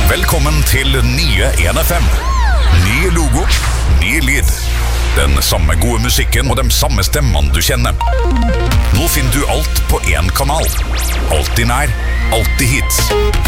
Velkommen til nye 1FM. Ny logo, ny lyd. Den samme gode musikken og de samme stemmene du kjenner. Nå finner du alt på en kanal. Alltid nær, alltid hits.